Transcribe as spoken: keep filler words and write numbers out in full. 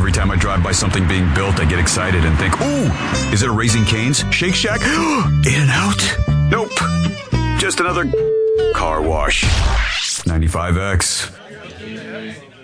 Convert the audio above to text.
Every time I drive by something being built, I get excited and think, ooh, is it a Raising Cane's? Shake Shack? In-N-Out? Nope. Just another car wash. ninety-five X.